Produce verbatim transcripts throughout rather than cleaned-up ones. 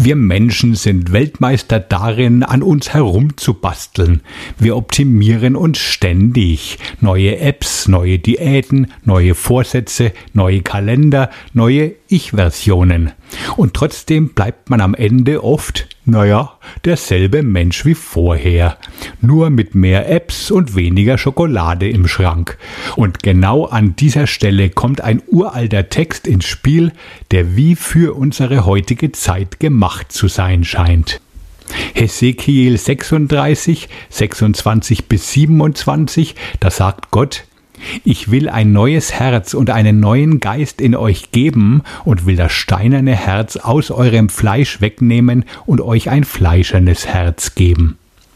Wir Menschen sind Weltmeister darin, an uns herumzubasteln. Wir optimieren uns ständig. Neue Apps, neue Diäten, neue Vorsätze, neue Kalender, neue Ich-Versionen. Und trotzdem bleibt man am Ende oft, naja, derselbe Mensch wie vorher. Nur mit mehr Apps und weniger Schokolade im Schrank. Und genau an dieser Stelle kommt ein uralter Text ins Spiel, der wie für unsere heutige Zeit gemacht zu sein scheint. Hesekiel sechsunddreißig, sechsundzwanzig bis siebenundzwanzig, da sagt Gott: Ich will ein neues Herz und einen neuen Geist in euch geben und will das steinerne Herz aus eurem Fleisch wegnehmen und euch ein fleischernes Herz geben.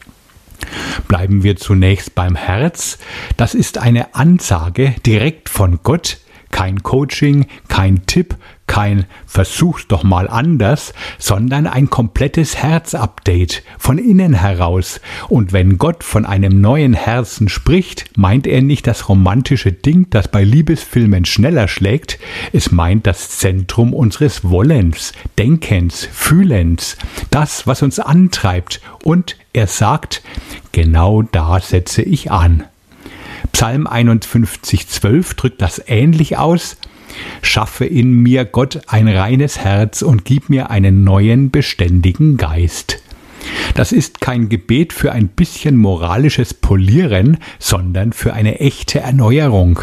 Bleiben wir zunächst beim Herz. Das ist eine Ansage direkt von Gott. Kein Coaching, kein Tipp, kein Versuch's doch mal anders, sondern ein komplettes Herzupdate von innen heraus. Und wenn Gott von einem neuen Herzen spricht, meint er nicht das romantische Ding, das bei Liebesfilmen schneller schlägt. Es meint das Zentrum unseres Wollens, Denkens, Fühlens, das, was uns antreibt. Und er sagt, genau da setze ich an. Psalm einundfünfzig, zwölf drückt das ähnlich aus: Schaffe in mir, Gott, ein reines Herz und gib mir einen neuen, beständigen Geist. Das ist kein Gebet für ein bisschen moralisches Polieren, sondern für eine echte Erneuerung.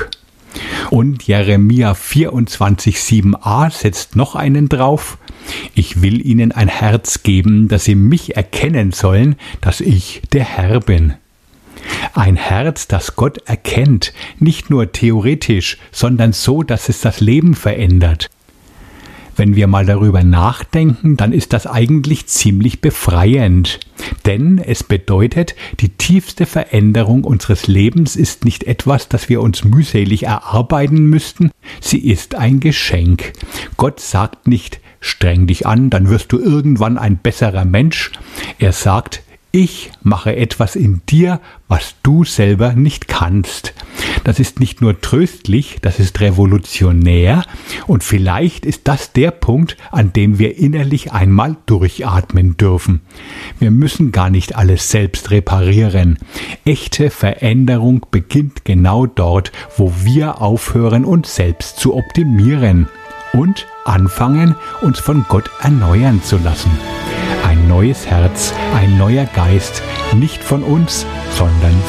Und Jeremia vierundzwanzig, sieben a setzt noch einen drauf: Ich will ihnen ein Herz geben, dass sie mich erkennen sollen, dass ich der Herr bin. Ein Herz, das Gott erkennt, nicht nur theoretisch, sondern so, dass es das Leben verändert. Wenn wir mal darüber nachdenken, dann ist das eigentlich ziemlich befreiend. Denn es bedeutet, die tiefste Veränderung unseres Lebens ist nicht etwas, das wir uns mühselig erarbeiten müssten, sie ist ein Geschenk. Gott sagt nicht, streng dich an, dann wirst du irgendwann ein besserer Mensch. Er sagt, ich mache etwas in dir, was du selber nicht kannst. Das ist nicht nur tröstlich, das ist revolutionär und vielleicht ist das der Punkt, an dem wir innerlich einmal durchatmen dürfen. Wir müssen gar nicht alles selbst reparieren. Echte Veränderung beginnt genau dort, wo wir aufhören, uns selbst zu optimieren und anfangen, uns von Gott erneuern zu lassen. Ein neues Herz, ein neuer Geist, nicht von uns, sondern